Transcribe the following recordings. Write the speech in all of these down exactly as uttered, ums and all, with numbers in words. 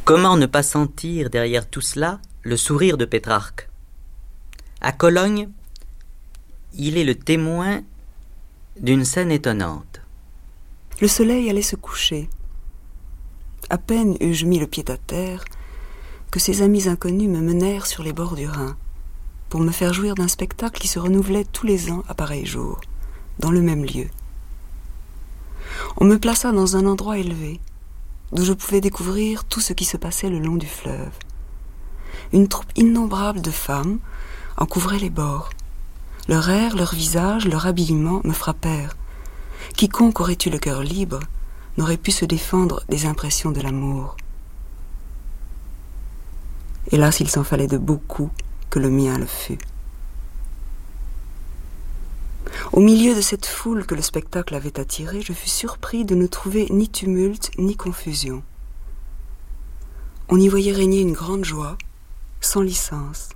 Comment ne pas sentir derrière tout cela le sourire de Pétrarque? À Cologne, il est le témoin d'une scène étonnante. Le soleil allait se coucher. À peine eus-je mis le pied à terre que ces amis inconnus me menèrent sur les bords du Rhin pour me faire jouir d'un spectacle qui se renouvelait tous les ans à pareil jour, dans le même lieu. On me plaça dans un endroit élevé, d'où je pouvais découvrir tout ce qui se passait le long du fleuve. Une troupe innombrable de femmes en couvrait les bords. Leur air, leur visage, leur habillement me frappèrent. Quiconque aurait eu le cœur libre n'aurait pu se défendre des impressions de l'amour. Hélas, il s'en fallait de beaucoup que le mien le fût. Au milieu de cette foule que le spectacle avait attirée, je fus surpris de ne trouver ni tumulte ni confusion. On y voyait régner une grande joie, sans licence.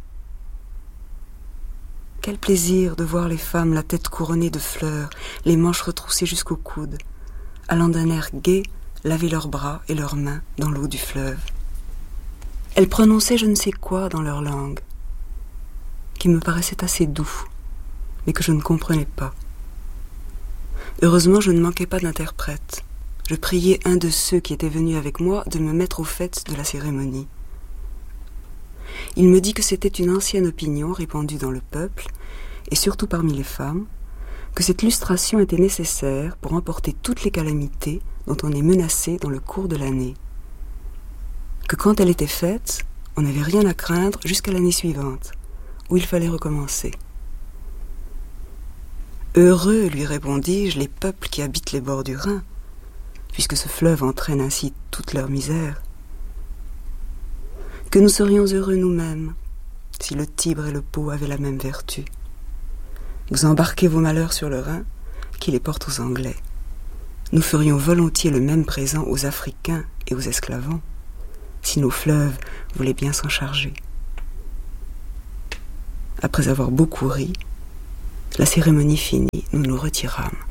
Quel plaisir de voir les femmes la tête couronnée de fleurs, les manches retroussées jusqu'au coude, allant d'un air gai laver leurs bras et leurs mains dans l'eau du fleuve. Elles prononçaient je ne sais quoi dans leur langue, qui me paraissait assez doux, mais que je ne comprenais pas. Heureusement, je ne manquais pas d'interprète. Je priai un de ceux qui étaient venus avec moi de me mettre au fait de la cérémonie. Il me dit que c'était une ancienne opinion répandue dans le peuple, et surtout parmi les femmes, que cette lustration était nécessaire pour emporter toutes les calamités dont on est menacé dans le cours de l'année. Que quand elle était faite, on n'avait rien à craindre jusqu'à l'année suivante, où il fallait recommencer. Heureux, lui répondis-je, les peuples qui habitent les bords du Rhin, puisque ce fleuve entraîne ainsi toute leur misère. Que nous serions heureux nous-mêmes, si le Tibre et le Pô avaient la même vertu. Vous embarquez vos malheurs sur le Rhin, qui les porte aux Anglais. Nous ferions volontiers le même présent aux Africains et aux esclavons, si nos fleuves voulaient bien s'en charger. Après avoir beaucoup ri, la cérémonie finie, nous nous retirâmes.